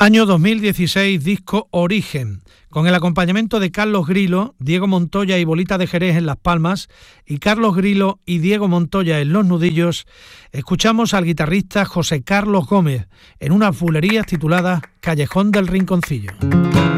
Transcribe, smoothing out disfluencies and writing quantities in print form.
Año 2016, disco Origen, con el acompañamiento de Carlos Grilo, Diego Montoya y Bolita de Jerez en Las Palmas y Carlos Grilo y Diego Montoya en Los Nudillos. Escuchamos al guitarrista José Carlos Gómez en unas bulerías tituladas Callejón del Rinconcillo.